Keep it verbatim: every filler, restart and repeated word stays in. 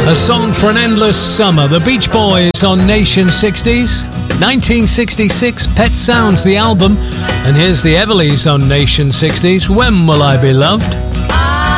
A Song for an Endless Summer. The Beach Boys on Nation sixties. nineteen sixty-six, Pet Sounds, the album. And here's the Everleys on Nation sixties. When Will I Be Loved?